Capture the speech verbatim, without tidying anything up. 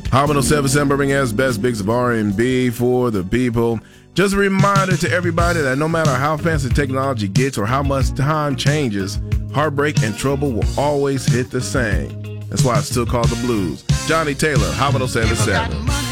Hot one oh seven point seven Birmingham's best bigs of R and B for the people. Just a reminder to everybody that no matter how fancy technology gets or how much time changes, heartbreak and trouble will always hit the same. That's why it's still called the blues. Johnny Taylor, Hot one oh seven point seven.